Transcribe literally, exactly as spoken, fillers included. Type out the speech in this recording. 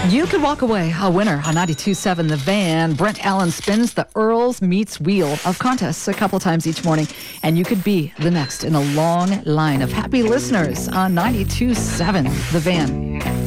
You could walk away a winner on ninety-two point seven The Van. Brent Allen spins the Earls Meets Wheel of contests a couple times each morning, and you could be the next in a long line of happy listeners on ninety-two point seven The Van.